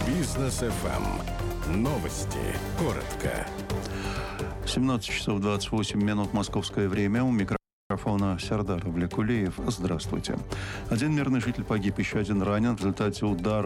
Бизнес ФМ. Новости. Коротко. 17 часов 28 минут московское время. У микрофона Сердар Авлекулеев. Здравствуйте. Один мирный житель погиб, еще один ранен в результате удара